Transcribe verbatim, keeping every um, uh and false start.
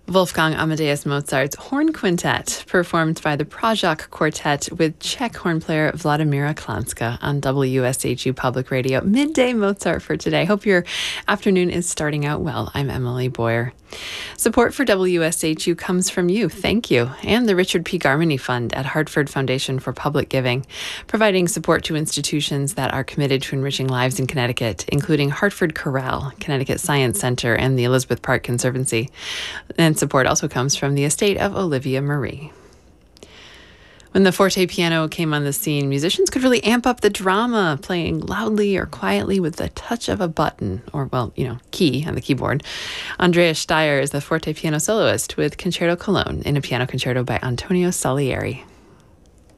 Wolfgang Amadeus Mozart's Horn Quintet, performed by the Prajak Quartet with Czech horn player Vladimíra Klanska on W S H U Public Radio. Midday Mozart for today. Hope your afternoon is starting out well. I'm Emily Boyer. Support for W S H U comes from you, thank you, and the Richard P. Garmany Fund at Hartford Foundation for Public Giving, providing support to institutions that are committed to enriching lives in Connecticut, including Hartford Chorale, Connecticut Science Center, and the Elizabeth Park Conservancy. And support also comes from the estate of Olivia Marie. When the forte piano came on the scene, musicians could really amp up the drama, playing loudly or quietly with the touch of a button, or, well, you know, key on the keyboard. Andreas Steyer is the forte piano soloist with Concerto Cologne in a piano concerto by Antonio Salieri.